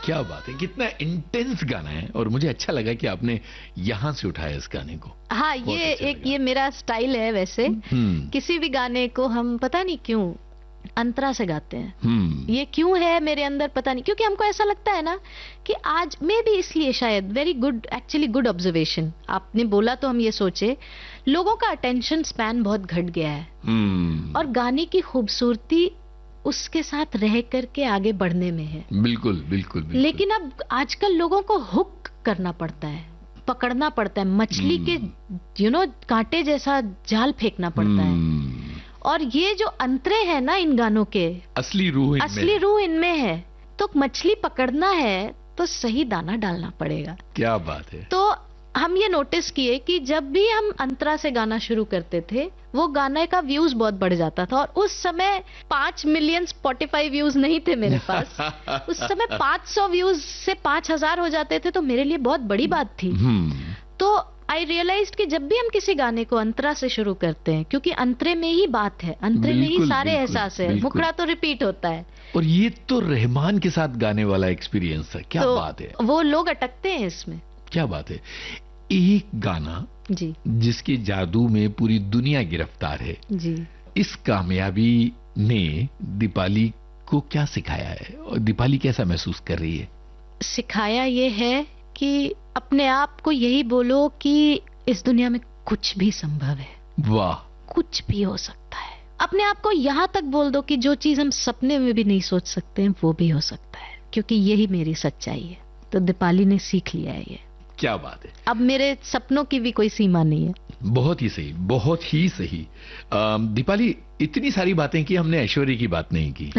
क्या बात है, कितना इंटेंस गाना है। और मुझे अच्छा लगा कि आपने यहाँ से उठाया इस गाने को। हाँ, ये अच्छा एक ये मेरा स्टाइल है वैसे। किसी भी गाने को हम पता नहीं क्यों अंतरा से गाते हैं। ये क्यों है मेरे अंदर पता नहीं, क्योंकि हमको ऐसा लगता है ना कि आज में भी, इसलिए शायद, very good, actually good observation आपने बोला। तो हम ये सोचे, लोगों का अटेंशन स्पैन बहुत घट गया है और गाने की खूबसूरती उसके साथ रह करके आगे बढ़ने में है। बिल्कुल बिल्कुल, बिल्कुल। लेकिन अब आजकल लोगों को हुक करना पड़ता है, पकड़ना पड़ता है, मछली के कांटे जैसा जाल फेंकना पड़ता है। और ये जो अंतरे हैं ना इन गानों के, असली रूह इनमें है। तो मछली पकड़ना है तो सही दाना डालना पड़ेगा। क्या बात है। तो हम ये नोटिस किए कि जब भी हम अंतरा से गाना शुरू करते थे, वो गाने का व्यूज बहुत बढ़ जाता था। और उस समय 5 मिलियन स्पॉटिफाई व्यूज नहीं थे मेरे पास। उस समय 500 व्यूज से 5000 हो जाते थे, तो मेरे लिए बहुत बड़ी बात थी। तो आई रियलाइज्ड कि जब भी हम किसी गाने को अंतरा से शुरू करते हैं, क्योंकि अंतरे में ही बात है, अंतरे में ही सारे एहसास है, मुखड़ा तो रिपीट होता है। और ये तो रहमान के साथ गाने वाला एक्सपीरियंस था। क्या बात है। वो लोग अटकते हैं इसमें। क्या बात है। एक गाना जी, जिसके जादू में पूरी दुनिया गिरफ्तार है जी। इस कामयाबी ने दीपाली को क्या सिखाया है और दीपाली कैसा महसूस कर रही है? सिखाया ये है कि अपने आप को यही बोलो कि इस दुनिया में कुछ भी संभव है। वाह। कुछ भी हो सकता है। अपने आप को यहाँ तक बोल दो कि जो चीज हम सपने में भी नहीं सोच सकते हैं वो भी हो सकता है, क्योंकि यही मेरी सच्चाई है। तो दीपाली ने सीख लिया है ये। क्या बात है। अब मेरे सपनों की भी कोई सीमा नहीं है। बहुत ही सही, बहुत ही सही। दीपाली, इतनी सारी बातें की, हमने ऐश्वर्य की बात नहीं की।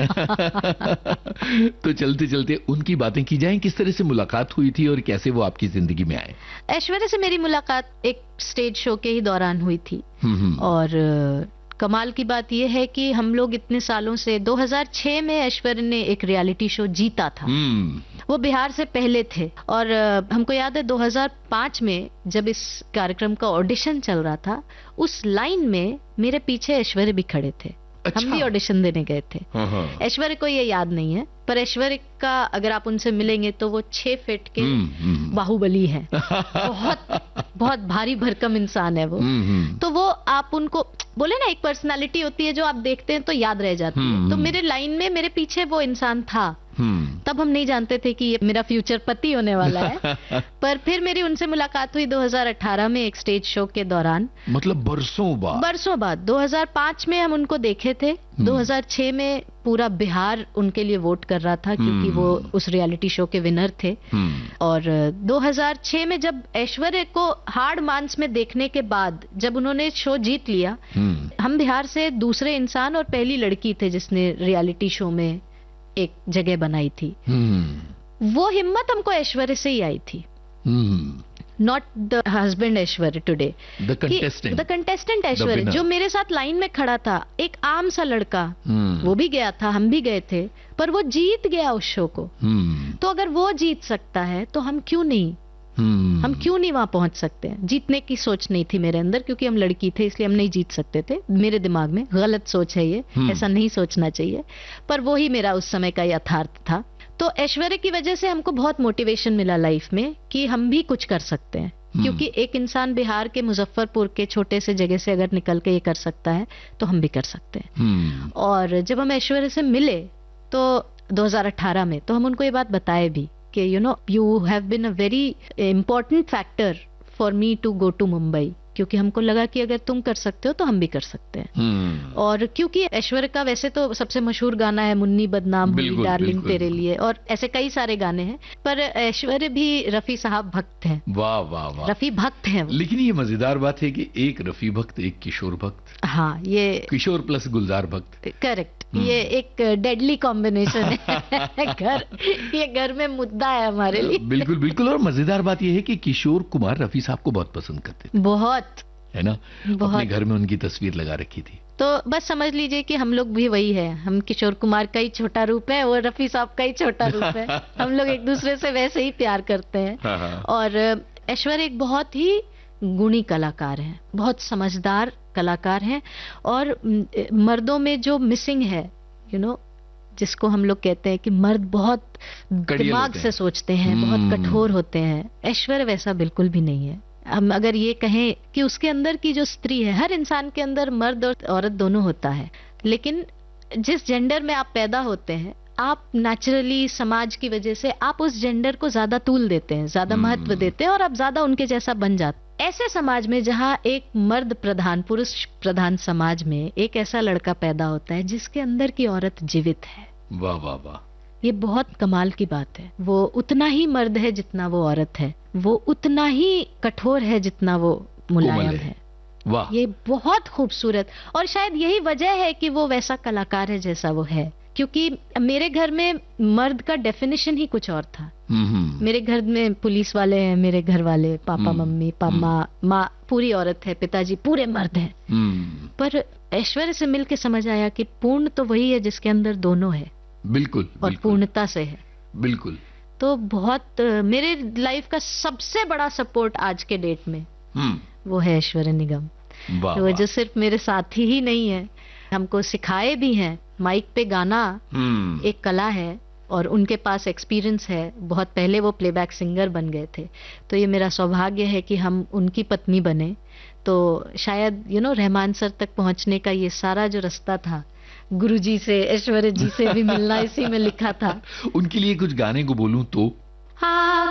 तो चलते चलते उनकी बातें की जाएं। किस तरह से मुलाकात हुई थी और कैसे वो आपकी जिंदगी में आए? ऐश्वर्य से मेरी मुलाकात एक स्टेज शो के ही दौरान हुई थी। और कमाल की बात यह है कि हम लोग इतने सालों से, 2006 में ऐश्वर्य ने एक रियलिटी शो जीता था। वो बिहार से पहले थे। और हमको याद है 2005 में जब इस कार्यक्रम का ऑडिशन चल रहा था, उस लाइन में मेरे पीछे ऐश्वर्य भी खड़े थे। अच्छा। हम भी ऑडिशन देने गए थे। ऐश्वर्य को ये याद नहीं है, पर ऐश्वर्य का अगर आप उनसे मिलेंगे तो वो 6 फीट के बाहुबली है। बहुत भारी भरकम इंसान है वो। तो वो, आप उनको बोले ना, एक पर्सनालिटी होती है जो आप देखते हैं तो याद रह जाती है। तो मेरे लाइन में मेरे पीछे वो इंसान था। तब हम नहीं जानते थे कि ये मेरा फ्यूचर पति होने वाला है। पर फिर मेरी उनसे मुलाकात हुई 2018 में एक स्टेज शो के दौरान। मतलब बरसों बाद। 2005 में हम उनको देखे थे। 2006 में पूरा बिहार उनके लिए वोट कर रहा था, क्योंकि वो उस रियलिटी शो के विनर थे। और 2006 में जब ऐश्वर्य को हाड़ मांस में देखने के बाद, जब उन्होंने शो जीत लिया, हम बिहार से दूसरे इंसान और पहली लड़की थे जिसने रियलिटी शो में एक जगह बनाई थी। वो हिम्मत हमको ऐश्वर्य से ही आई थी। Not the husband Aishwarya today, the contestant ऐश्वर्य जो मेरे साथ लाइन में खड़ा था, एक आम सा लड़का। वो भी गया था, हम भी गए थे, पर वो जीत गया उस शो को। तो अगर वो जीत सकता है तो हम क्यों नहीं वहां पहुंच सकते हैं? जीतने की सोच नहीं थी मेरे अंदर, क्योंकि हम लड़की थे इसलिए हम नहीं जीत सकते थे। मेरे दिमाग में गलत सोच है ये, ऐसा नहीं सोचना चाहिए, पर वो ही मेरा उस समय का यथार्थ था। तो ऐश्वर्य की वजह से हमको बहुत मोटिवेशन मिला लाइफ में कि हम भी कुछ कर सकते हैं। क्योंकि एक इंसान बिहार के मुजफ्फरपुर के छोटे से जगह से अगर निकल के ये कर सकता है तो हम भी कर सकते हैं। और जब हम ऐश्वर्य से मिले तो 2018 में, तो हम उनको ये बात बताए भी कि you have been a very important factor for me to go to Mumbai, क्योंकि हमको लगा कि अगर तुम कर सकते हो तो हम भी कर सकते हैं। और क्योंकि ऐश्वर्य का वैसे तो सबसे मशहूर गाना है मुन्नी बदनाम हुई डार्लिंग तेरे लिए, और ऐसे कई सारे गाने हैं, पर ऐश्वर्य भी रफी साहब भक्त हैं। वाह वाह वाह, रफी भक्त हैं। लेकिन ये मजेदार बात है कि एक रफी भक्त, एक किशोर भक्त। हाँ, ये किशोर प्लस गुलजार भक्त। करेक्ट। ये एक डेडली कॉम्बिनेशन है। ये घर में मुद्दा है हमारे लिए। बिल्कुल बिल्कुल। और मजेदार बात यह है कि किशोर कुमार रफी साहब को बहुत पसंद करते थे। बहुत, है ना? अपने घर में उनकी तस्वीर लगा रखी थी। तो बस समझ लीजिए कि हम लोग भी वही है। हम किशोर कुमार का ही छोटा रूप है और रफी साहब का ही छोटा रूप है। हम लोग एक दूसरे से वैसे ही प्यार करते हैं। और ऐश्वर्य एक बहुत ही गुणी कलाकार हैं, बहुत समझदार कलाकार हैं। और मर्दों में जो मिसिंग है, जिसको हम लोग कहते हैं कि मर्द बहुत दिमाग से सोचते हैं, बहुत कठोर होते हैं, ऐश्वर्य वैसा बिल्कुल भी नहीं है। हम अगर ये कहें कि उसके अंदर की जो स्त्री है, हर इंसान के अंदर मर्द और औरत दोनों होता है, लेकिन जिस जेंडर में आप पैदा होते हैं, आप नेचुरली समाज की वजह से आप उस जेंडर को ज्यादा तूल देते हैं, ज्यादा महत्व देते हैं और आप ज्यादा उनके जैसा बन जाते। ऐसे समाज में जहां एक मर्द प्रधान, पुरुष प्रधान समाज में एक ऐसा लड़का पैदा होता है जिसके अंदर की औरत जीवित है। वाह वाह वाह, ये बहुत कमाल की बात है। वो उतना ही मर्द है जितना वो औरत है, वो उतना ही कठोर है जितना वो मुलायम है। वाह, ये बहुत खूबसूरत, और शायद यही वजह है कि वो वैसा कलाकार है जैसा वो है, क्योंकि मेरे घर में मर्द का डेफिनेशन ही कुछ और था। मेरे घर में पुलिस वाले हैं, मेरे घर वाले, पापा मम्मी, माँ पूरी औरत है, पिताजी पूरे मर्द हैं। पर ऐश्वर्य से मिलके समझ आया कि पूर्ण तो वही है जिसके अंदर दोनों है। बिल्कुल, और पूर्णता से है। बिल्कुल। तो बहुत मेरे लाइफ का सबसे बड़ा सपोर्ट आज के डेट में वो है ऐश्वर्य निगम। वो जो सिर्फ मेरे साथी ही नहीं है, हमको सिखाए भी हैं। माइक पे गाना एक कला है और उनके पास एक्सपीरियंस है, बहुत पहले वो प्लेबैक सिंगर बन गए थे। तो ये मेरा सौभाग्य है कि हम उनकी पत्नी बने। तो शायद रहमान सर तक पहुंचने का ये सारा जो रास्ता था, गुरुजी से, ऐश्वर्य जी से भी मिलना इसी में लिखा था। उनके लिए कुछ गाने को बोलूं तो? हाँ।